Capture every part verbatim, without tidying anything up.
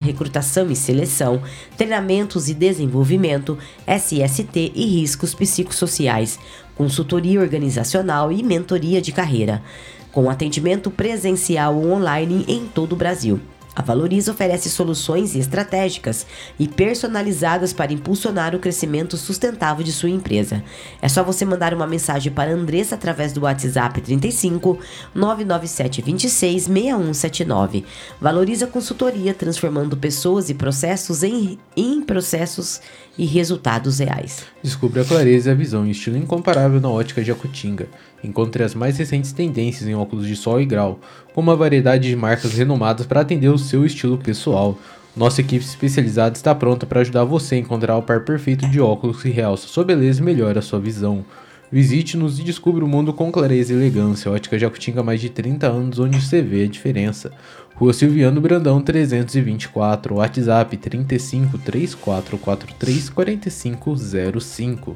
recrutação e seleção, treinamentos e desenvolvimento, S S T e riscos psicossociais, consultoria organizacional e mentoria de carreira, com atendimento presencial ou online em todo o Brasil. A Valoriza oferece soluções estratégicas e personalizadas para impulsionar o crescimento sustentável de sua empresa. É só você mandar uma mensagem para a Andressa através do WhatsApp trinta e cinco, nove nove sete dois seis, seis um sete nove. Valoriza Consultoria, transformando pessoas e processos em, em processos e resultados reais. Descubra a clareza e a visão em estilo incomparável na ótica Jacutinga. Encontre as mais recentes tendências em óculos de sol e grau, com uma variedade de marcas renomadas para atender o seu estilo pessoal. Nossa equipe especializada está pronta para ajudar você a encontrar o par perfeito de óculos que realça sua beleza e melhora a sua visão. Visite-nos e descubra o mundo com clareza e elegância. Ótica Jacutinga há mais de trinta anos, onde você vê a diferença. Rua Silviano Brandão trezentos e vinte e quatro, WhatsApp trinta e cinco, três quatro quatro três, quatro cinco zero cinco.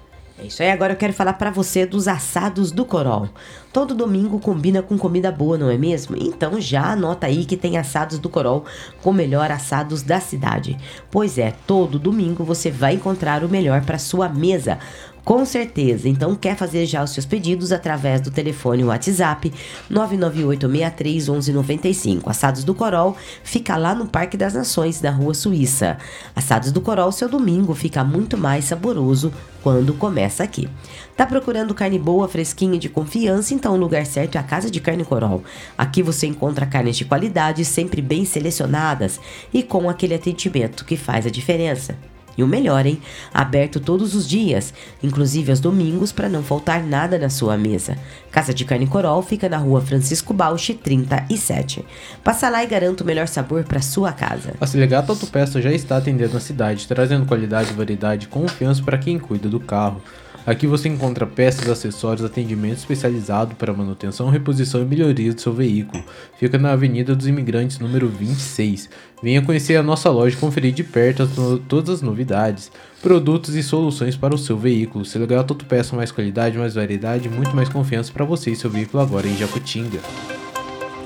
É isso aí, agora eu quero falar pra você dos assados do Corol. Todo domingo combina com comida boa, não é mesmo? Então já anota aí que tem assados do Corol com o melhor assados da cidade. Pois é, todo domingo você vai encontrar o melhor para sua mesa. Com certeza, então quer fazer já os seus pedidos através do telefone WhatsApp nove nove oito seis três um um nove cinco. Assados do Corol fica lá no Parque das Nações, da Rua Suíça. Assados do Corol, seu domingo fica muito mais saboroso quando começa aqui. Tá procurando carne boa, fresquinha e de confiança? Então o lugar certo é a Casa de Carne Corol. Aqui você encontra carnes de qualidade, sempre bem selecionadas e com aquele atendimento que faz a diferença. E o melhor, hein? Aberto todos os dias, inclusive aos domingos, para não faltar nada na sua mesa. Casa de Carne Corol fica na Rua Francisco Bausch, trinta e sete. Passa lá e garanta o melhor sabor para sua casa. A Selegata Autopeça já está atendendo a cidade, trazendo qualidade, variedade e confiança para quem cuida do carro. Aqui você encontra peças, acessórios, atendimento especializado para manutenção, reposição e melhoria do seu veículo. Fica na Avenida dos Imigrantes, número vinte e seis. Venha conhecer a nossa loja e conferir de perto as no... todas as novidades, produtos e soluções para o seu veículo. Selegata Autopeça, mais qualidade, mais variedade e muito mais confiança para você e seu veículo agora em Jacutinga.